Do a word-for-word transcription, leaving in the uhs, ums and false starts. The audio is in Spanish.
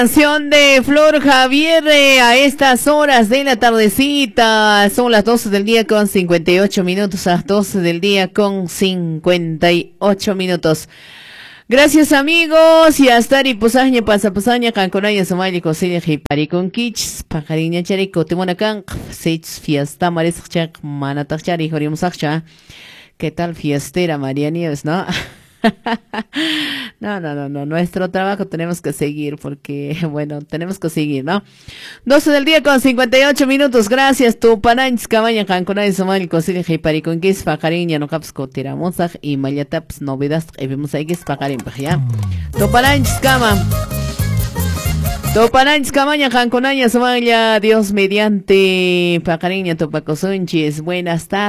Canción de Flor Javier eh, a estas horas de la tardecita. Son las doce del día con cincuenta y ocho minutos. A las doce del día con cincuenta y ocho minutos. Gracias amigos. Y hasta y posaña pasa posaña canconaya somali cosilla hipari con kich pajariña charico timonacan seis fiesta marischak manatachari jorimosakcha. ¿Qué tal fiestera María Nieves, no? No, no, no, no, nuestro trabajo tenemos que seguir porque, bueno, tenemos que seguir, ¿no? doce del día con cincuenta y ocho minutos, gracias, tu pananch, cabaña, canconay, somal, cosile, jipari, con guis, pacariña, no capsco, tiramonsaj, y mayataps, novedas, y vemos ahí guis, pacarín, ya. Tu pananch, cama. Tu pananch, cabaña, canconaya, somalia, Dios mediante, pacariña, tu pacosunchis, buenas tardes.